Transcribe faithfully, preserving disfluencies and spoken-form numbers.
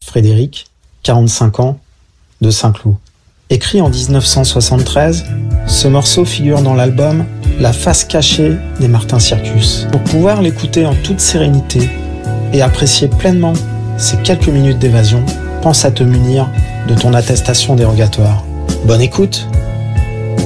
Frédéric, quarante-cinq ans, de Saint-Cloud. Écrit en dix-neuf cent soixante-treize, ce morceau figure dans l'album La face cachée des Martin Circus. Pour pouvoir l'écouter en toute sérénité et apprécier pleinement ces quelques minutes d'évasion, pense à te munir de ton attestation dérogatoire. Bonne écoute!